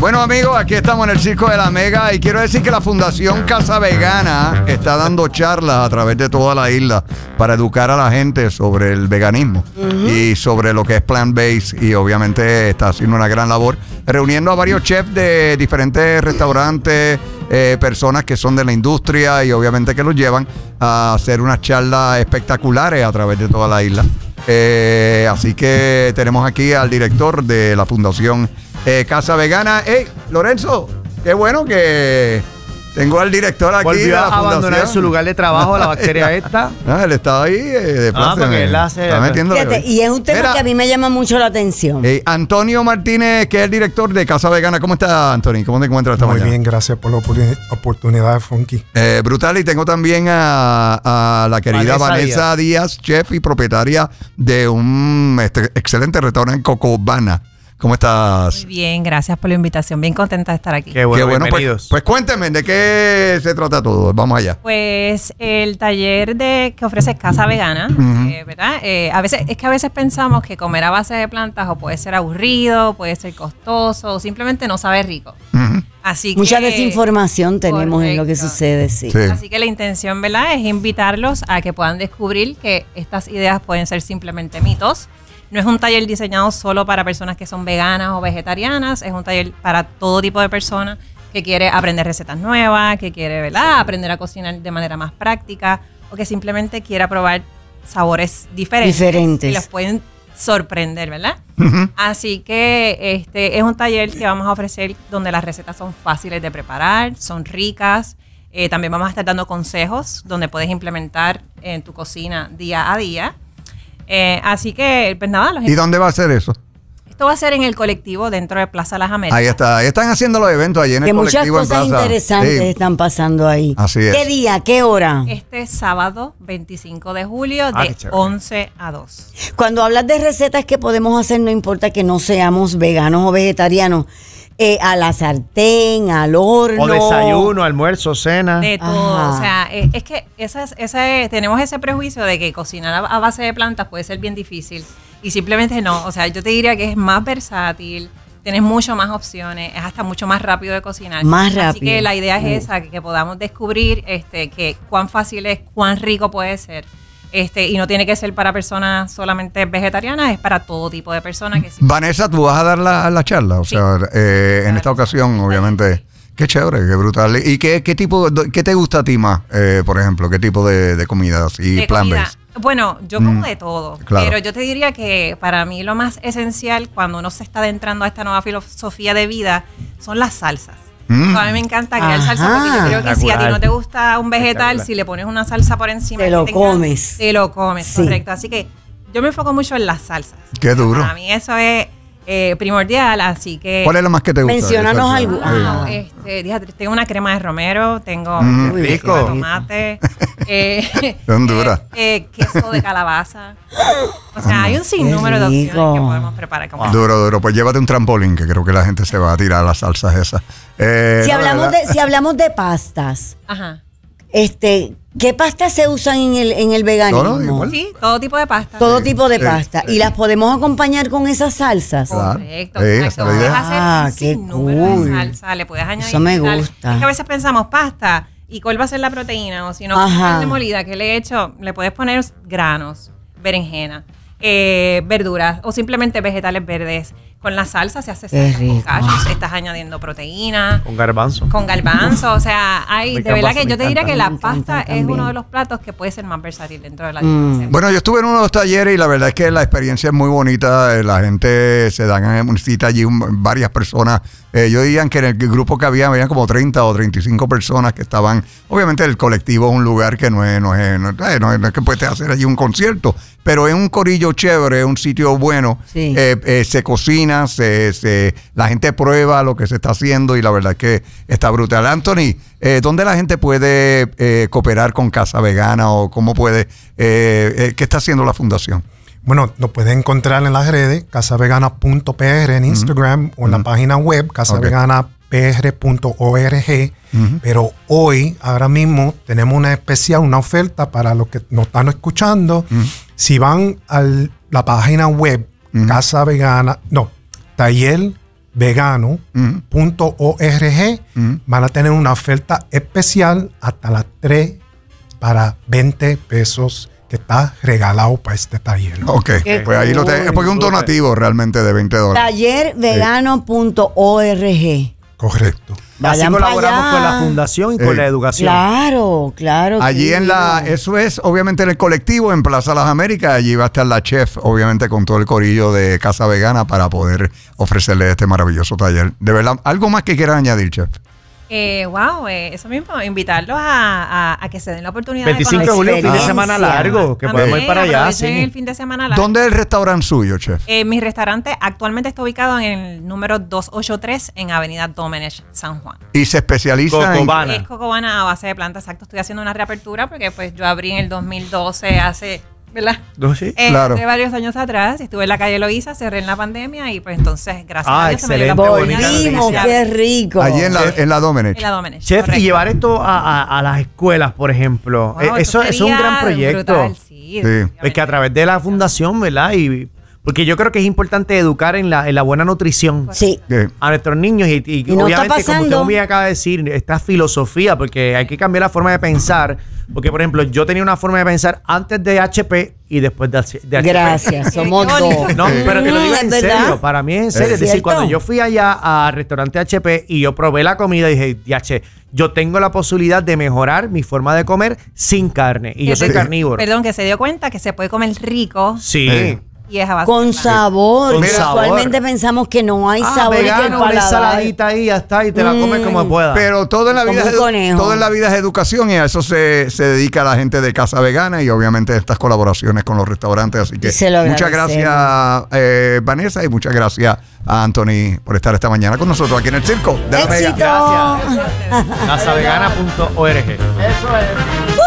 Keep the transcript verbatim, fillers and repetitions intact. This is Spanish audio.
Bueno, amigos, aquí estamos en el Circo de la Mega y quiero decir que la Fundación Casa Vegana está dando charlas a través de toda la isla para educar a la gente sobre el veganismo uh-huh. y sobre lo que es plant-based, y obviamente está haciendo una gran labor reuniendo a varios chefs de diferentes restaurantes, eh, personas que son de la industria y obviamente que los llevan a hacer unas charlas espectaculares a través de toda la isla. Eh, así que tenemos aquí al director de la Fundación Eh, Casa Vegana. Hey, Lorenzo, qué bueno que tengo al director aquí. Volvió de la a abandonar fundación. su lugar de trabajo, la bacteria esta. Ah, él estaba ahí eh, de Ah, porque él hace... está metiendo Fíjate, y es un tema Mira, que a mí me llama mucho la atención. eh, Antonio Martínez, que es el director de Casa Vegana. ¿Cómo está, Antonio? ¿Cómo te encuentras esta Muy mañana? bien, gracias por la oportunidad, Funky. Eh, brutal, y tengo también a, a la querida Vanessa Vanessa Díaz. Díaz, chef y propietaria de un este, excelente restaurante en Cocobana. ¿Cómo estás? Muy bien, gracias por la invitación. Bien contenta de estar aquí. Qué bueno, Qué bueno, bienvenidos. pues, pues cuénteme, ¿de qué se trata todo? Vamos allá. Pues el taller de que ofrece Casa Vegana, Uh-huh. eh, ¿verdad? Eh, a veces, es que a veces pensamos que comer a base de plantas o puede ser aburrido, puede ser costoso, o simplemente no sabe rico. Uh-huh. Así Mucha que, desinformación tenemos en lo que correcto. sucede, sí. Sí. Así que la intención, ¿verdad?, es invitarlos a que puedan descubrir que estas ideas pueden ser simplemente mitos. No es un taller diseñado solo para personas que son veganas o vegetarianas, es un taller para todo tipo de personas que quiere aprender recetas nuevas, que quiere, ¿verdad?, aprender a cocinar de manera más práctica, o que simplemente quiera probar sabores diferentes. Diferentes. Y los pueden sorprender, ¿verdad? Uh-huh. Así que este es un taller que vamos a ofrecer donde las recetas son fáciles de preparar, son ricas. Eh, también vamos a estar dando consejos donde puedes implementar en tu cocina día a día. Eh, así que, pues nada, los ¿Y dónde va a ser eso? esto va a ser en el colectivo dentro de Plaza Las Américas. Ahí está, ahí están haciendo los eventos allí en Que el muchas colectivo en cosas Plaza. interesantes Sí. están pasando ahí. Así es. ¿Qué día? ¿Qué hora? Este sábado veinticinco de julio Ah, de qué chévere. once a dos. Cuando hablas de recetas que podemos hacer, no importa que no seamos veganos o vegetarianos, eh, a la sartén, al horno. O desayuno, almuerzo, cena. De todo. Ajá. O sea, eh, es que esa es, esa es- tenemos ese prejuicio de que cocinar a, a base de plantas puede ser bien difícil. Y simplemente no. O sea, yo te diría que es más versátil, tienes mucho más opciones, es hasta mucho más rápido de cocinar. Más Así rápido. que la idea es Uh. esa, que, que podamos descubrir este, que cuán fácil es, cuán rico puede ser. Este, y no tiene que ser para personas solamente vegetarianas, es para todo tipo de personas. Que sí. Vanessa, tú vas a dar la, la charla, o Sí. sea, eh, en Claro. esta ocasión, obviamente. Qué chévere, qué brutal. ¿Y qué, qué tipo, qué te gusta a ti más, eh, por ejemplo? ¿Qué tipo de, de comidas y De plan comida. based? Bueno, yo como Mm, de todo, claro. pero yo te diría que para mí lo más esencial cuando uno se está adentrando a esta nueva filosofía de vida son las salsas. Mm. A mí me encanta crear Ajá. salsa porque yo creo que si a ti Espectacular. no te gusta un vegetal, Espectacular. si le pones una salsa por encima, Te que lo tenga- comes. Te lo comes, Sí. correcto. Así que yo me enfoco mucho en las salsas. Qué duro. Para mí eso es eh, primordial, así que... ¿Cuál es lo más que te gusta? Menciónanos de algo. salsa? Wow, Sí. este, fíjate, tengo una crema de romero, tengo Mm, crema rico. de tomate, eh, Son duras. eh, eh, queso de calabaza. O sea, hay un sinnúmero de opciones rico. que podemos preparar como Duro, duro. Pues llévate un trampolín, que creo que la gente se va a tirar a las salsas esas. Eh, Si no, hablamos ¿verdad? de, si hablamos de pastas, Ajá. este, ¿qué pastas se usan en el, en el veganismo? Todo igual. Sí, todo tipo de pasta. Todo tipo de Sí, pasta. sí. ¿Y las podemos acompañar con esas salsas? Claro. Correcto, Sí, correcto. esa es la idea. Puedes hacer Ah, un qué sinnúmero cool. de salsa, le puedes añadir Eso me tal. gusta. Es que a veces pensamos pasta y cuál va a ser la proteína, o si no, Ajá. carne molida, que le he hecho, le puedes poner granos, berenjena, eh, verduras o simplemente vegetales verdes. Con la salsa se hace Qué salsa con rico. cashews, estás añadiendo proteína. Con garbanzo. Con garbanzo, o sea, hay, Me de verdad encanta, que me yo te diría encanta. que la Me encanta pasta es también. uno de los platos que puede ser más versátil dentro de la Mm. dieta. Bueno, yo estuve en uno de los talleres y la verdad es que la experiencia es muy bonita. eh, La gente se dan en cita allí un- varias personas. Eh, yo diría que en el grupo que había, habían como treinta o treinta y cinco personas que estaban. Obviamente el colectivo es un lugar que no es, no es, no es, no es- no es que puedes hacer allí un concierto, pero es un corillo chévere, es un sitio bueno. Sí. Eh, eh, se cocina, se, se- la gente prueba lo que se está haciendo y la verdad es que está brutal. Anthony, eh, ¿dónde la gente puede eh, cooperar con Casa Vegana o cómo puede, eh, eh, qué está haciendo la fundación? Bueno, nos pueden encontrar en las redes, casavegana punto p r en Instagram o en la página web, casavegana p r punto org. Ujú. Pero hoy, ahora mismo, tenemos una especial, una oferta para los que nos están escuchando. Si van a la página web, Ujú. Casa Vegana, no, taller vegano punto org Mm. van a tener una oferta especial hasta las tres para veinte pesos que está regalado para este taller. Ok, Qué pues ahí lo tengo. Porque es un donativo realmente de veinte dólares. taller vegano punto org. Correcto. Así Vayan para colaboramos allá. con la fundación y con Eh, la educación. Claro, claro. Allí qué en la, lindo. eso es obviamente en el colectivo, en Plaza Las Américas, allí va a estar la chef, obviamente con todo el corillo de Casa Vegana para poder ofrecerle este maravilloso taller. De verdad, ¿algo más que quieran añadir, chef? Eh, wow, eh, eso mismo, invitarlos a, a, a que se den la oportunidad veinticinco de de julio, fin de experiencia. semana largo, que También podemos ir para allá. aprovechen Sí. el fin de semana largo. ¿Dónde es el restaurante suyo, chef? Eh, mi restaurante actualmente está ubicado en el número doscientos ochenta y tres en Avenida Domenech, San Juan. Y se especializa en... Cocobana. Es Cocobana a base de planta, exacto. Estoy haciendo una reapertura porque pues yo abrí en el dos mil doce hace, ¿verdad? ¿No? Sí. Eh, Claro. Hace varios años atrás, estuve en la calle Loíza, cerré en la pandemia y pues entonces, gracias Ah, a Dios, se me dio la excelente, oportunidad de Volvimos, iniciar qué rico. Allí en la, en la Domenech. en la Domenech. Chef, correcto. y llevar esto a, a- a las escuelas, por ejemplo. Wow, Eh, eso, eso es un sería gran proyecto. brutal, sí, Sí. definitivamente. Es que a través de la fundación, ¿verdad? Y porque yo creo que es importante educar en la, en la buena nutrición Sí. ¿Qué? a nuestros niños y, y Y no está obviamente, como usted pasando. muy bien acaba de decir, esta filosofía, porque hay que cambiar la forma de pensar. Porque, por ejemplo, yo tenía una forma de pensar antes de H P y después de, H- de H P. Gracias, somos Qué bonito. dos. No, pero te lo digo Mm, en ¿es verdad? serio, para mí es en serio. Es Es decir, cierto. cuando yo fui allá al restaurante H P y yo probé la comida, dije, "Diache, yo tengo la posibilidad de mejorar mi forma de comer sin carne. Y yo soy Sí. carnívoro. Perdón, que se dio cuenta que se puede comer rico Sí. Sí. y es a base Con de planta. sabor. Con Usualmente sabor. pensamos que no hay Ah, sabor y que el vegano, una paladar. ensaladita ahí, ya está, y te la comes Mm. como puedas. Pero todo en la Como vida un es edu- conejo. todo en la vida es educación y a eso se, se dedica la gente de Casa Vegana y obviamente estas colaboraciones con los restaurantes. Así que Y se lo muchas agradecemos. gracias eh, Vanessa y muchas gracias a Anthony por estar esta mañana con nosotros aquí en el Circo de la Mega. ¡Éxito! Gracias. casa vegana punto org.